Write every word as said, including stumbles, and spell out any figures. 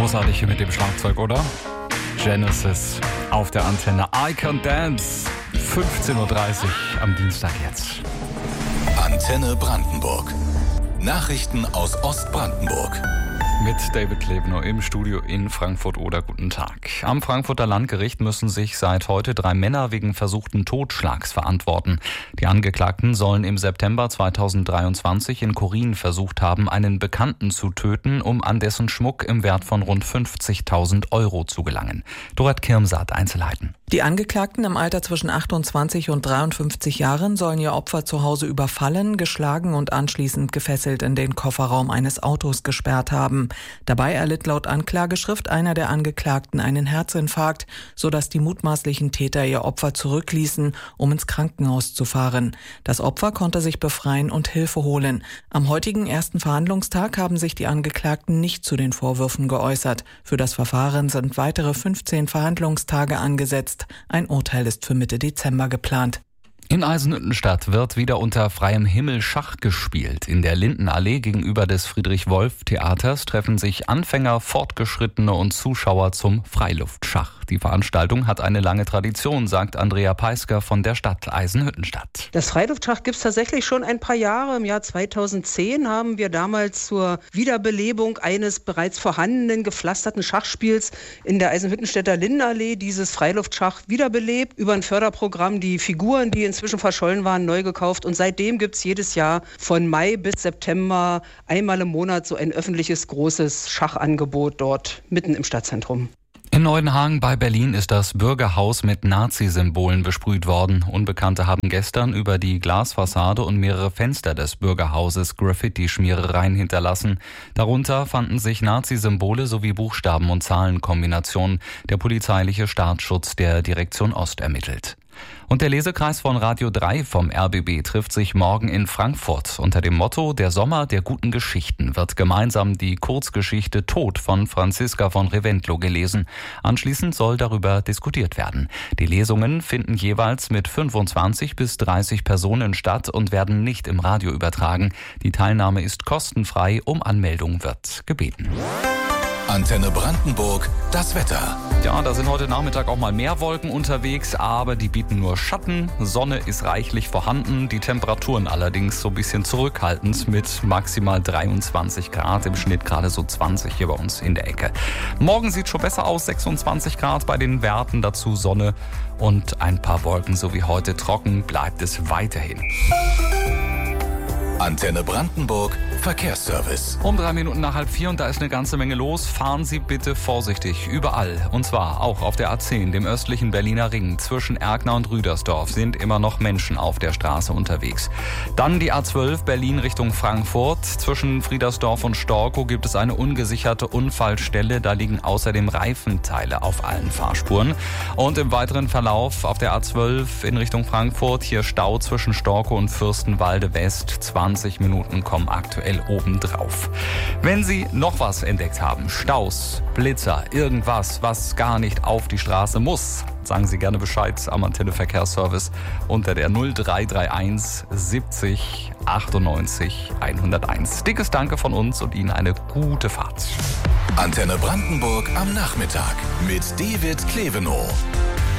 Großartig hier mit dem Schlagzeug, oder? Genesis auf der Antenne. I Can Dance. fünfzehn Uhr dreißig am Dienstag jetzt. Antenne Brandenburg. Nachrichten aus Ostbrandenburg. Mit David Klebner im Studio in Frankfurt-Oder. Guten Tag. Am Frankfurter Landgericht müssen sich seit heute drei Männer wegen versuchten Totschlags verantworten. Die Angeklagten sollen im September zweitausenddreiundzwanzig in Korin versucht haben, einen Bekannten zu töten, um an dessen Schmuck im Wert von rund fünfzigtausend Euro zu gelangen. Dorot Kirmsaat, Einzelheiten. Die Angeklagten im Alter zwischen achtundzwanzig und dreiundfünfzig Jahren sollen ihr Opfer zu Hause überfallen, geschlagen und anschließend gefesselt in den Kofferraum eines Autos gesperrt haben. Dabei erlitt laut Anklageschrift einer der Angeklagten einen Herzinfarkt, sodass die mutmaßlichen Täter ihr Opfer zurückließen, um ins Krankenhaus zu fahren. Das Opfer konnte sich befreien und Hilfe holen. Am heutigen ersten Verhandlungstag haben sich die Angeklagten nicht zu den Vorwürfen geäußert. Für das Verfahren sind weitere fünfzehn Verhandlungstage angesetzt. Ein Urteil ist für Mitte Dezember geplant. In Eisenhüttenstadt wird wieder unter freiem Himmel Schach gespielt. In der Lindenallee gegenüber des Friedrich-Wolf-Theaters treffen sich Anfänger, Fortgeschrittene und Zuschauer zum Freiluftschach. Die Veranstaltung hat eine lange Tradition, sagt Andrea Peisker von der Stadt Eisenhüttenstadt. Das Freiluftschach gibt es tatsächlich schon ein paar Jahre. Im Jahr zweitausendzehn haben wir damals zur Wiederbelebung eines bereits vorhandenen gepflasterten Schachspiels in der Eisenhüttenstädter Lindenallee dieses Freiluftschach wiederbelebt. Über ein Förderprogramm die Figuren, die inzwischen verschollen waren, neu gekauft. Und seitdem gibt es jedes Jahr von Mai bis September einmal im Monat so ein öffentliches großes Schachangebot dort mitten im Stadtzentrum. In Neuenhagen bei Berlin ist das Bürgerhaus mit Nazi-Symbolen besprüht worden. Unbekannte haben gestern über die Glasfassade und mehrere Fenster des Bürgerhauses Graffiti-Schmierereien hinterlassen. Darunter fanden sich Nazi-Symbole sowie Buchstaben- und Zahlenkombinationen. Der polizeiliche Staatsschutz der Direktion Ost ermittelt. Und der Lesekreis von Radio drei vom R B B trifft sich morgen in Frankfurt. Unter dem Motto Der Sommer der guten Geschichten wird gemeinsam die Kurzgeschichte Tod von Franziska von Reventlow gelesen. Anschließend soll darüber diskutiert werden. Die Lesungen finden jeweils mit fünfundzwanzig bis dreißig Personen statt und werden nicht im Radio übertragen. Die Teilnahme ist kostenfrei, um Anmeldung wird gebeten. Antenne Brandenburg, das Wetter. Ja, da sind heute Nachmittag auch mal mehr Wolken unterwegs, aber die bieten nur Schatten. Sonne ist reichlich vorhanden, die Temperaturen allerdings so ein bisschen zurückhaltend mit maximal dreiundzwanzig Grad, im Schnitt gerade so zwanzig hier bei uns in der Ecke. Morgen sieht schon besser aus, sechsundzwanzig Grad bei den Werten, dazu Sonne und ein paar Wolken, so wie heute trocken bleibt es weiterhin. Antenne Brandenburg, Verkehrsservice. Um drei Minuten nach halb vier und da ist eine ganze Menge los. Fahren Sie bitte vorsichtig, überall. Und zwar auch auf der A zehn, dem östlichen Berliner Ring. Zwischen Erkner und Rüdersdorf sind immer noch Menschen auf der Straße unterwegs. Dann die A zwölf, Berlin Richtung Frankfurt. Zwischen Friedersdorf und Storkow gibt es eine ungesicherte Unfallstelle. Da liegen außerdem Reifenteile auf allen Fahrspuren. Und im weiteren Verlauf auf der A zwölf in Richtung Frankfurt, hier Stau zwischen Storkow und Fürstenwalde West. zwanzig Minuten kommen aktuell obendrauf. Wenn Sie noch was entdeckt haben, Staus, Blitzer, irgendwas, was gar nicht auf die Straße muss, sagen Sie gerne Bescheid am Antenne Verkehrsservice unter der null drei drei eins siebzig achtundneunzig hunderteins. Dickes Danke von uns und Ihnen eine gute Fahrt. Antenne Brandenburg am Nachmittag mit David Klebenow.